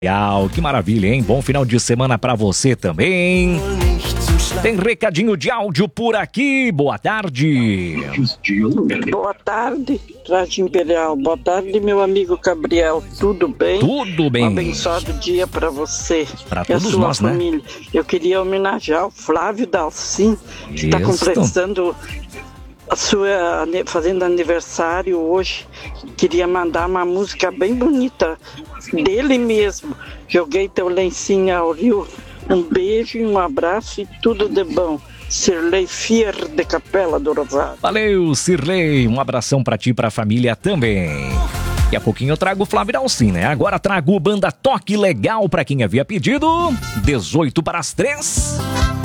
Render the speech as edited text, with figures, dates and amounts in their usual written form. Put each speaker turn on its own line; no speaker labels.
Que maravilha, hein? Bom final de semana pra você também. Tem recadinho de áudio por aqui. Boa tarde.
Boa tarde, Rádio Imperial. Boa tarde, meu amigo Gabriel. Tudo bem?
Tudo bem.
Um abençoado dia para você
Pra
e a
todos
sua
nós, né?
família. Eu queria homenagear o Flávio Dalcin, que está
Isso.
completando fazendo aniversário hoje. Queria mandar uma música bem bonita dele mesmo. Joguei teu lencinho ao rio. Um beijo, um abraço e tudo de bom. Sirlei Fier de Capela do Rosário.
Valeu, Sirlei. Um abração pra ti e pra família também. Daqui a pouquinho eu trago o Flávio Dalcin, né? Agora trago Banda Toque Legal pra quem havia pedido. 18 para as 3.